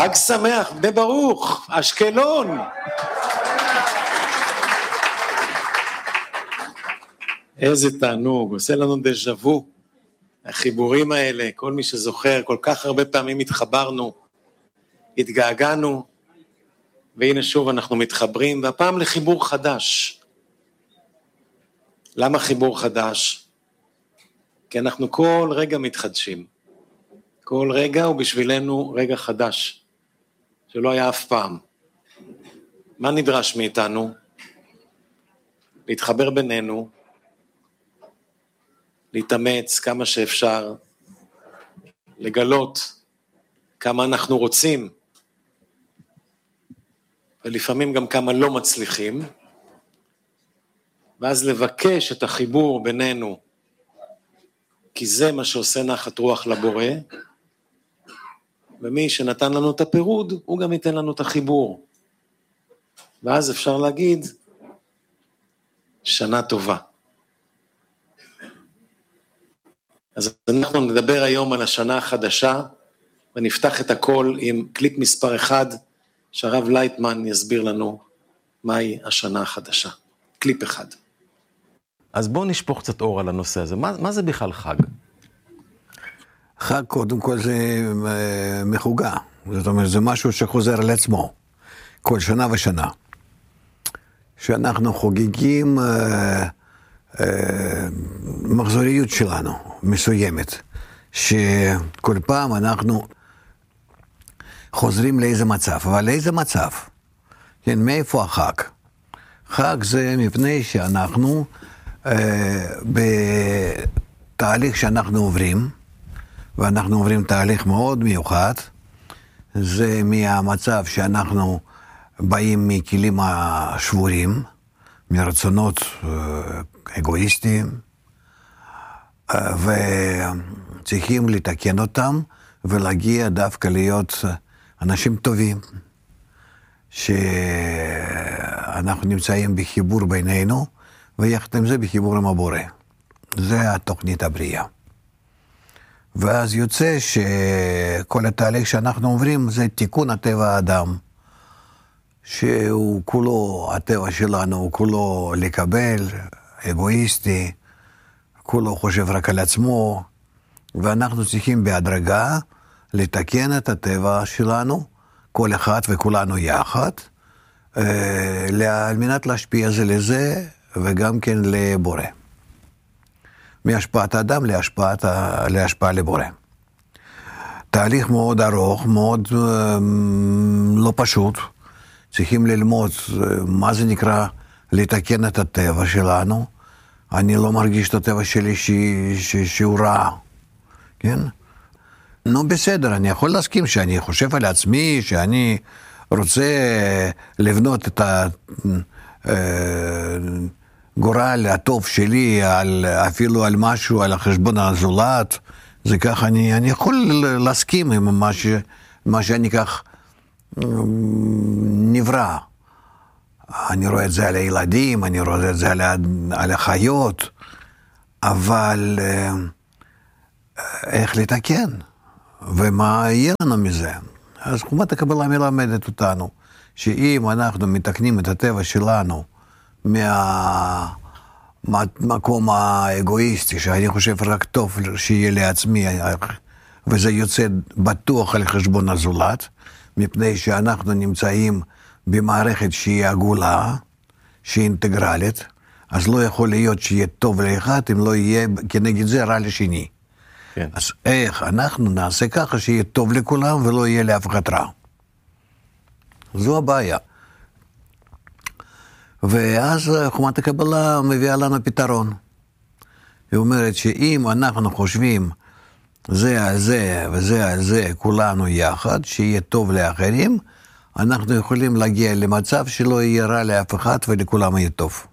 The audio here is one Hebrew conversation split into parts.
חג שמח בברוך, אשקלון. איזה תענוג, עושה לנו דז'אבו. החיבורים האלה, כל מי שזוכר, כל כך הרבה פעמים התחברנו, התגעגענו, והנה שוב אנחנו מתחברים, והפעם לחיבור חדש. למה חיבור חדש? כי אנחנו כל רגע מתחדשים. כל רגע הוא בשבילנו רגע חדש, שלא היה אף פעם. מה נדרש מאיתנו? להתחבר בינינו, להתאמץ כמה שאפשר, לגלות כמה אנחנו רוצים, ולפעמים גם כמה לא מצליחים, ואז לבקש את החיבור בינינו, כי זה מה שעושה נחת רוח לבורא, ומי שנתן לנו את הפירוד, הוא גם ייתן לנו את החיבור. ואז אפשר להגיד, שנה טובה. אז אנחנו נדבר היום על השנה החדשה, ונפתח את הכל עם קליפ מספר 1, שהרב לייטמן יסביר לנו מהי השנה החדשה. קליפ 1. אז בואו נשפוך קצת אור על הנושא הזה. מה זה בכלל חג? חג קודם כל זה מחוגה. זאת אומרת, זה משהו שחוזר על עצמו. כל שנה ושנה. שאנחנו חוגגים מחזוריות שלנו, מסוימת. שכל פעם אנחנו חוזרים לאיזה מצב. אבל לאיזה מצב? כן, מאיפה החג? חג זה מפני שאנחנו בתהליך שאנחנו עוברים, ואנחנו עוברים תהליך מאוד מיוחד, זה מהמצב שאנחנו באים מכלים השבורים, מרצונות אגואיסטיים, וצריכים לתקן אותם, ולהגיע דווקא להיות אנשים טובים, שאנחנו נמצאים בחיבור בינינו, ויחד עם זה בחיבור עם הבורא. זה התוכנית הבריאה. ואז יוצא שכל התהליך שאנחנו עוברים זה תיקון הטבע האדם, שהוא כולו, הטבע שלנו הוא כולו לקבל, אגואיסטי, כולו חושב רק על עצמו, ואנחנו צריכים בהדרגה לתקן את הטבע שלנו, כל אחד וכולנו יחד, על מנת להשפיע זה לזה, וגם כן לבורא. מהשפעת האדם להשפעה לבורא. תהליך מאוד ארוך, מאוד לא פשוט. צריכים ללמוד מה זה נקרא לתקן את הטבע שלנו. אני לא מרגיש את הטבע שלי שהוא רע. כן? נו בסדר, אני יכול להסכים שאני חושב על עצמי, שאני רוצה לבנות את הגורל הטוב שלי, אפילו על משהו, על החשבון הזולת, זה ככה, אני יכול להסכים עם מה שאני כך נברא. אני רואה את זה על הילדים, אני רואה את זה על החיות, אבל איך לתקן? ומה יהיה לנו מזה? אז חומת הקבלה מלמדת אותנו, שאם אנחנו מתקנים את הטבע שלנו מהמקום האגואיסטי, שאני חושב רק טוב שיהיה לעצמי, וזה יוצא בטוח על חשבון הזולת, מפני שאנחנו נמצאים במערכת שהיא עגולה, שהיא אינטגרלית, אז לא יכול להיות שיהיה טוב לאחד, אם לא יהיה כנגד זה רע לשני. כן. אז איך אנחנו נעשה ככה שיהיה טוב לכולם ולא יהיה לאף אחד רע. זו הבעיה. ואז חומת הקבלה מביאה לנו פתרון. היא אומרת שאם אנחנו חושבים זה על זה וזה על זה כולנו יחד, שיהיה טוב לאחרים, אנחנו יכולים להגיע למצב שלא יהיה רע לאף אחד ולכולם יהיה טוב.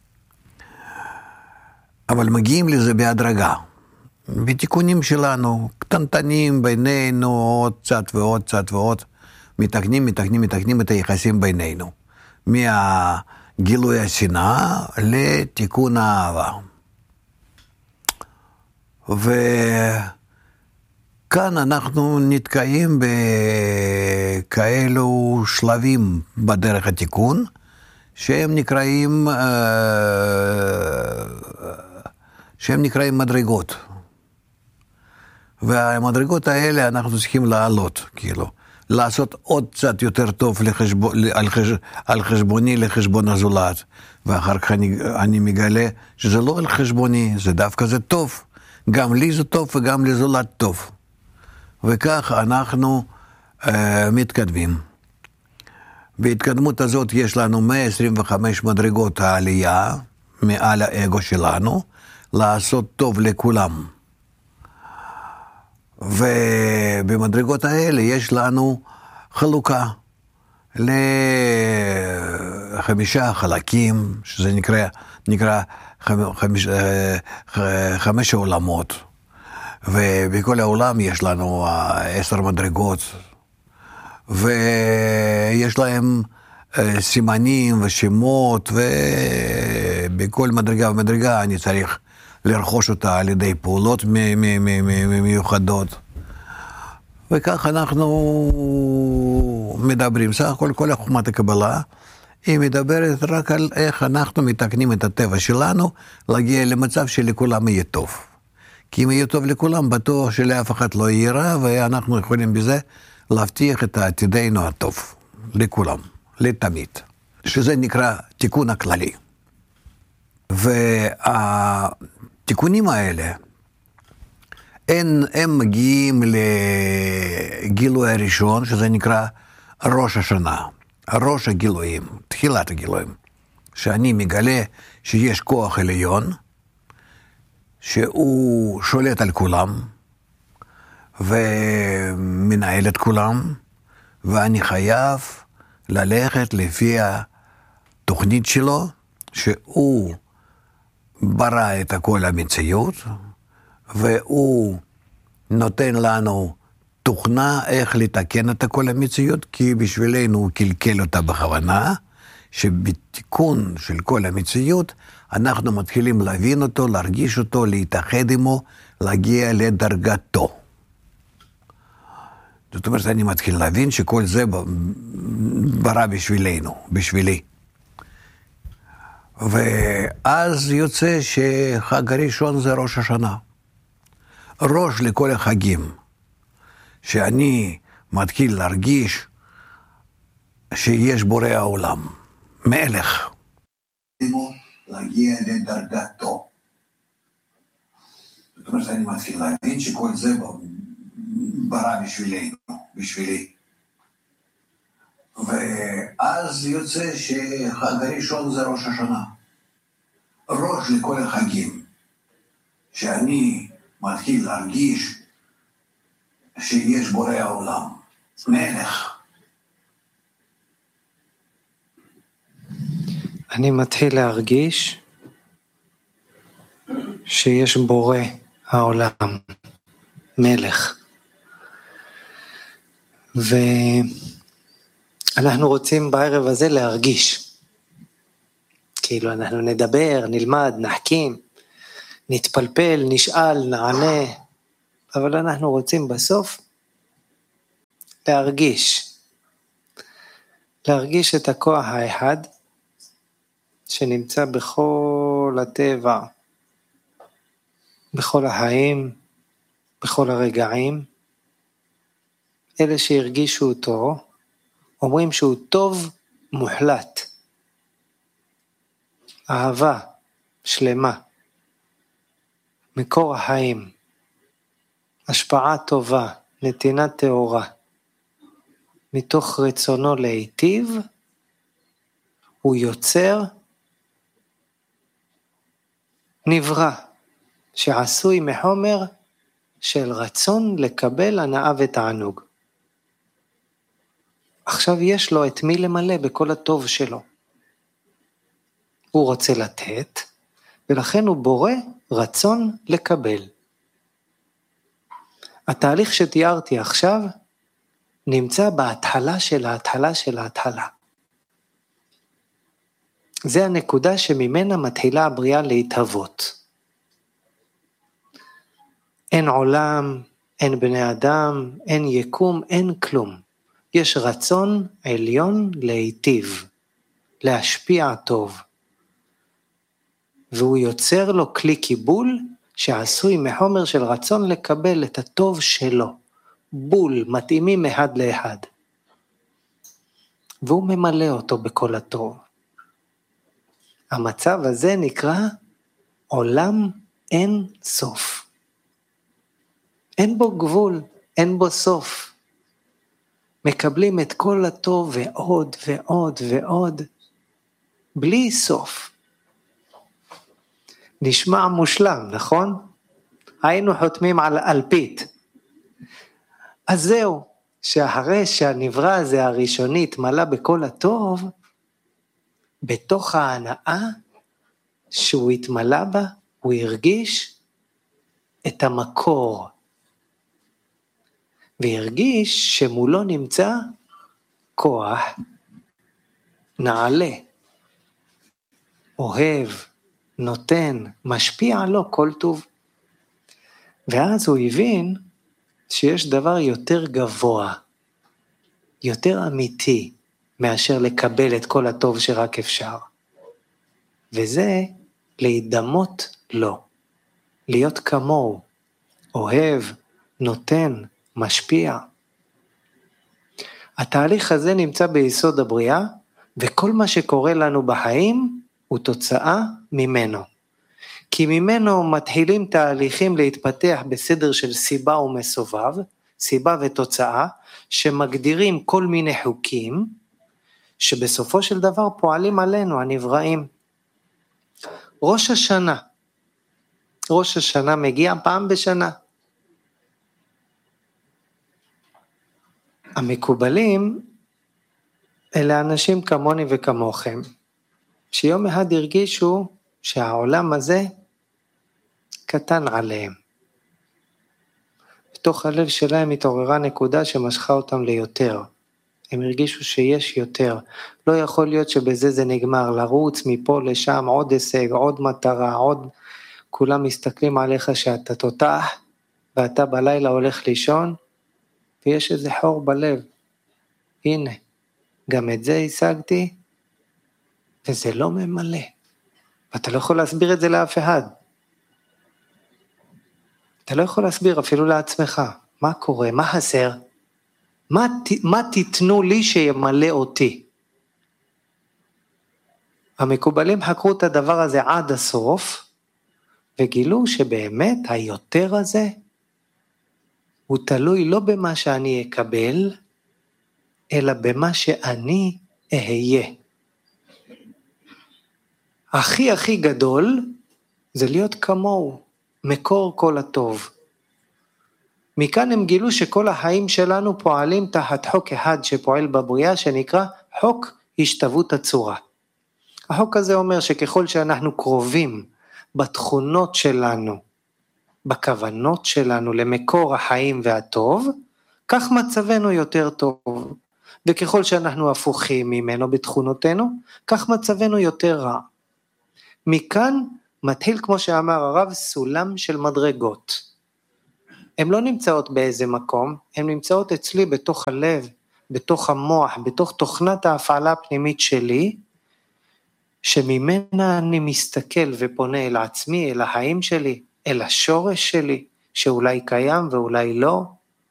אבל מגיעים לזה בהדרגה. בתיקונים שלנו, קטנטנים בינינו, עוד קצת ועוד קצת ועוד, מתקנים את היחסים בינינו. מהגילוי השנאה לתיקון האהבה. כאן אנחנו נתקעים בכאלו שלבים בדרך התיקון, שהם נקראים מדרגות. והמדרגות האלה אנחנו צריכים לעלות, כאילו, לעשות עוד קצת יותר טוב על חשבוני לחשבון הזולת, ואחר כך אני מגלה שזה לא על חשבוני, זה דווקא זה טוב, גם לי זה טוב וגם לזולת טוב. וכך אנחנו מתקדמים. בהתקדמות הזאת יש לנו 125 מדרגות העלייה מעל האגו שלנו, לעשות טוב לכולם. ובמדרגות האלה יש לנו חלוקה ל5 חלקים, שזה נקרא 5 עולמות. ובכל העולם יש לנו 10 מדרגות, ויש להם סימנים ושמות, ובכל מדרגה ומדרגה אני צריך לרכוש אותה על ידי פעולות מיוחדות. וכך אנחנו מדברים. סך הכל כל חוכמת הקבלה היא מדברת רק על איך אנחנו מתקנים את הטבע שלנו להגיע למצב שלכולם יהיה טוב. כי אם יהיה טוב לכולם, בטוח שלאף אחד לא יהיה רע, ואנחנו יכולים בזה להבטיח את עתידנו הטוב לכולם, לתמיד. שזה נקרא תיקון הכללי. והתיקונים האלה, הם מגיעים לגילוי הראשון, שזה נקרא ראש השנה, ראש הגילויים, תחילת הגילויים, שאני מגלה שיש כוח עליון, שהוא שולט על כולם, ומנהל את כולם, ואני חייב ללכת לפי התוכנית שלו, שהוא ברא את כל המציאות, והוא נותן לנו תוכנה איך לתקן את כל המציאות, כי בשבילנו הוא קלקל אותה בכוונה, שבתיקון של כל המציאות, אנחנו מתחילים להבין אותו, להרגיש אותו, להתאחד עמו, להגיע לדרגתו. זאת אומרת, אני מתחיל להבין שכל זה ברא בשבילנו, בשבילי. ואז יוצא שחג הראשון זה ראש השנה. ראש לכל החגים, שאני מתחיל להרגיש שיש בורא העולם, מלך. להגיע לדרגתו. זאת אומרת, אני מתחיל להבין שכל זה ברא בשבילנו, בשבילי. ואז יוצא שחג הראשון זה ראש השנה. ראש לכל החגים, שאני מתחיל להרגיש שיש בורא העולם, מלך. אני מתחיל להרגיש שיש בורא העולם, מלך. ואנחנו רוצים בערב הזה להרגיש. כאילו אנחנו נדבר, נלמד, נחכים, נתפלפל, נשאל, נענה, אבל אנחנו רוצים בסוף להרגיש. להרגיש את הכוח האחד, שנמצא בכל הטבע, בכל החיים, בכל הרגעים. אלה שהרגישו אותו, אומרים שהוא טוב מוחלט. אהבה שלמה, מקור החיים, השפעה טובה, נתינה טהורה. מתוך רצונו להיטיב, הוא יוצר נברא, שעשוי מחומר של רצון לקבל הנאה ותענוג. עכשיו יש לו את מי למלא בכל הטוב שלו. הוא רוצה לתת, ולכן הוא בורא רצון לקבל. התהליך שתיארתי עכשיו, נמצא בהתחלה של ההתחלה של ההתחלה. זה הנקודה שממנה מתחילה הבריאה להתהוות. אין עולם, אין בני אדם, אין יקום, אין כלום. יש רצון עליון להיטיב, להשפיע טוב. והוא יוצר לו כלי קיבול שעשוי מחומר של רצון לקבל את הטוב שלו. בול, מתאימים אחד לאחד. והוא ממלא אותו בכל הטוב. המצב הזה נקרא עולם אין סוף. אין בו גבול, אין בו סוף. מקבלים את כל הטוב ועוד ועוד ועוד, בלי סוף. נשמע מושלם, נכון? היינו חותמים על אלפית. אז זהו, שאחרי שהנברא הזה הראשוני התמלא בכל הטוב, בתוך ההנאה שהוא התמלא בה, הוא הרגיש את המקור. והרגיש שמולו נמצא כוח נעלה, אוהב, נותן, משפיע לו כל טוב. ואז הוא הבין שיש דבר יותר גבוה, יותר אמיתי, מאשר לקבל את כל הטוב שרק אפשר. וזה להידמות לו, להיות כמוהו, אוהב, נותן, משפיע. התהליך הזה נמצא ביסוד הבריאה, וכל מה שקורה לנו בחיים הוא תוצאה ממנו. כי ממנו מתחילים תהליכים להתפתח בסדר של סיבה ומסובב, סיבה ותוצאה, שמגדירים כל מיני חוקים, שבסופו של דבר פועלים עלינו, הנבראים. ראש השנה מגיע פעם בשנה. המקובלים אלה אנשים כמוני וכמוכם, שיום אחד הרגישו שהעולם הזה קטן עליהם. בתוך הלב שלהם התעוררה נקודה שמשכה אותם ליותר. הם הרגישו שיש יותר. לא יכול להיות שבזה זה נגמר, לרוץ מפה לשם, עוד הישג, עוד מטרה, עוד... כולם מסתכלים עליך שאתה תותח, ואתה בלילה הולך לישון, ויש איזה חור בלב. הנה, גם את זה השגתי, וזה לא ממלא. ואתה לא יכול להסביר את זה לאף אחד. אתה לא יכול להסביר אפילו לעצמך. מה קורה? מה חסר? מה תיתנו לי שימלא אותי? המקובלים חקרו את הדבר הזה עד הסוף, וגילו שבאמת היותר הזה, הוא תלוי לא במה שאני אקבל, אלא במה שאני אהיה. הכי גדול, זה להיות כמוהו, מקור כל הטוב. מכאן הם גילו שכל החיים שלנו פועלים תחת חוק אחד שפועל בבריאה, שנקרא חוק השתוות הצורה. החוק הזה אומר שככל שאנחנו קרובים בתכונות שלנו, בכוונות שלנו למקור החיים והטוב, כך מצבנו יותר טוב. וככל שאנחנו הפוכים ממנו בתכונותינו, כך מצבנו יותר רע. מכאן מתחיל, כמו שאמר הרב, סולם של מדרגות. הן לא נמצאות באיזה מקום, הן נמצאות אצלי בתוך הלב, בתוך המוח, בתוך תוכנת ההפעלה הפנימית שלי, שממנה אני מסתכל ופונה אל עצמי, אל החיים שלי, אל השורש שלי, שאולי קיים ואולי לא,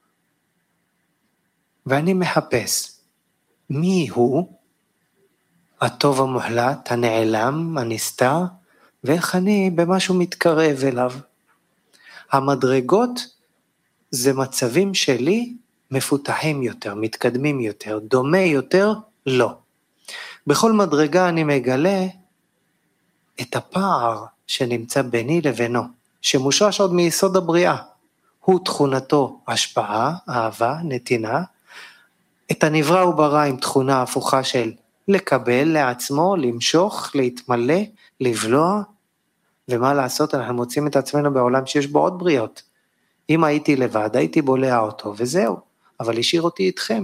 ואני מחפש מי הוא, הטוב המוחלט, הנעלם, הנסתר, ואיך אני במשהו מתקרב אליו. המדרגות זה מצבים שלי מפותחים יותר, מתקדמים יותר, דומה יותר, לא. בכל מדרגה אני מגלה את הפער שנמצא ביני לבינו, שמושרש עוד מיסוד הבריאה. הוא תכונתו השפעה, אהבה, נתינה, את הנברא הוא ברא עם תכונה הפוכה של לקבל לעצמו, למשוך, להתמלא, לבלוע, ומה לעשות, אנחנו מוצאים את עצמנו בעולם שיש בו עוד בריאות. אם הייתי לבד, הייתי בולע אותו, וזהו, אבל השאיר אותי איתכם.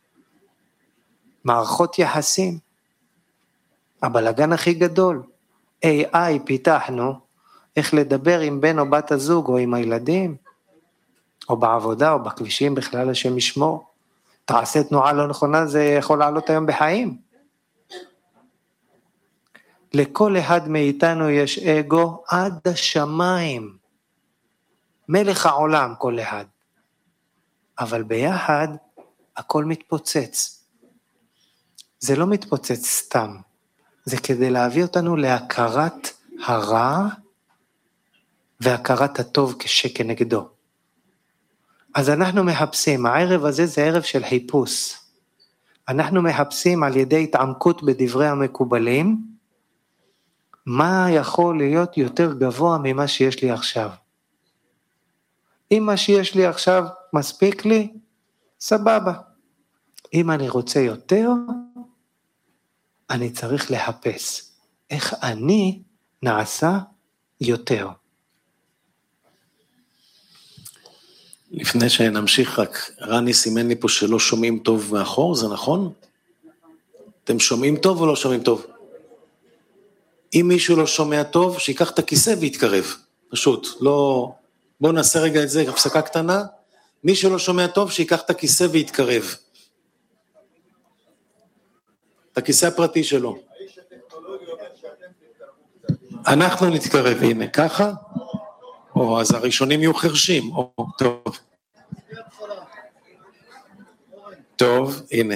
מערכות יחסים, הבלגן הכי גדול, AI פיתחנו, איך לדבר עם בן או בת הזוג או עם הילדים, או בעבודה, או בכבישים בכלל השם ישמור. תעשה תנועה לא נכונה, זה יכול לעלות היום בחיים. לכל אחד מאיתנו יש אגו עד השמיים. מלך העולם כל אחד. אבל ביחד הכל מתפוצץ. זה לא מתפוצץ סתם. זה כדי להביא אותנו להכרת הרע והכרת הטוב שכנגדו. אז אנחנו מחפשים, הערב הזה זה ערב של חיפוש. אנחנו מחפשים על ידי התעמקות בדברי המקובלים, מה יכול להיות יותר גבוה ממה שיש לי עכשיו. אם מה שיש לי עכשיו מספיק לי, סבבה. אם אני רוצה יותר, אני צריך לחפש. איך אני נעשה יותר. לפני שנמשיך רק, רני סימן לי פה שלא שומעים טוב מאחור, זה נכון? אתם שומעים טוב או לא שומעים טוב? אם מישהו לא שומע טוב, שיקח את הכיסא ויתקרב. פשוט, לא... בואו נעשה רגע את זה, הפסקה קטנה. מי שלא שומע טוב, שיקח את הכיסא ויתקרב. את הכיסא הפרטי שלו. אנחנו נתקרב, הנה, ככה. או, אז הראשונים יהיו חרשים. או, טוב. טוב, הנה.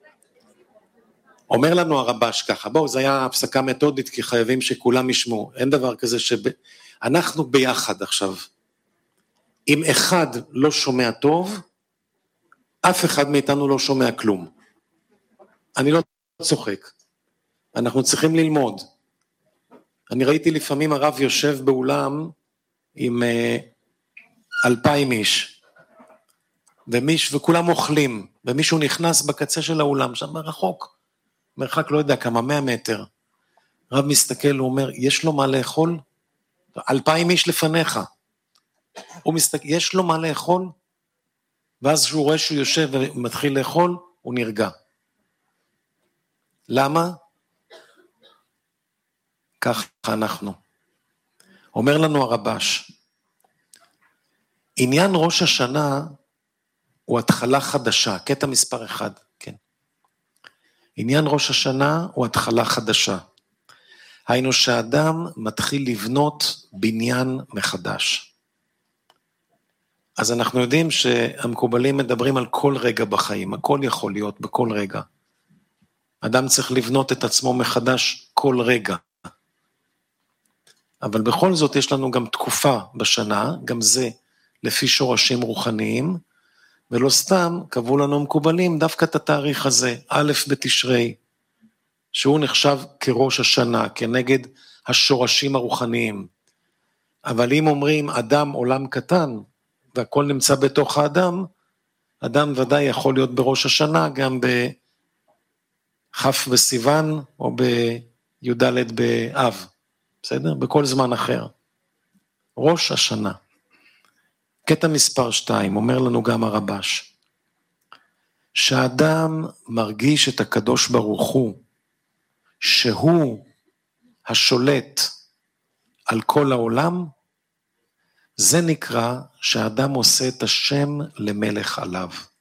אומר לנו הרבש ככה, בואו, זו הייתה הפסקה מתודית, כי חייבים שכולם ישמעו. אין דבר כזה אנחנו ביחד עכשיו. אם אחד לא שומע טוב, אף אחד מאיתנו לא שומע כלום. אני לא צוחק. אנחנו צריכים ללמוד. אני ראיתי לפעמים הרב יושב באולם עם 2,000 איש, וכולם אוכלים, ומישהו נכנס בקצה של האולם, שם רחוק, מרחק לא יודע כמה, 100 מטר. רב מסתכל, הוא אומר, יש לו מה לאכול? 2,000 איש לפניך. הוא מסתכל, יש לו מה לאכול? ואז שהוא רואה שהוא יושב ומתחיל לאכול, הוא נרגע. למה? ככה אנחנו. אומר לנו הרבש, עניין ראש השנה הוא התחלה חדשה, קטע מספר 1, כן. עניין ראש השנה הוא התחלה חדשה. היינו שהאדם מתחיל לבנות בניין מחדש. אז אנחנו יודעים שהמקובלים מדברים על כל רגע בחיים, הכל יכול להיות בכל רגע. אדם צריך לבנות את עצמו מחדש כל רגע. אבל בכל זאת יש לנו גם תקופה בשנה, גם זה לפי שורשים רוחניים, ולא סתם קבעו לנו מקובלים דווקא את התאריך הזה, א' בתשרי, שהוא נחשב כראש השנה, כנגד השורשים הרוחניים. אבל אם אומרים אדם עולם קטן, והכל נמצא בתוך האדם, אדם ודאי יכול להיות בראש השנה, גם בכ' בסיוון, או בי"ד באב, בסדר? בכל זמן אחר. ראש השנה. קטע מספר 2, אומר לנו גם הרבש, שהאדם מרגיש את הקדוש ברוך הוא, שהוא השולט על כל העולם, זה נקרא שהאדם עושה את השם למלך עליו.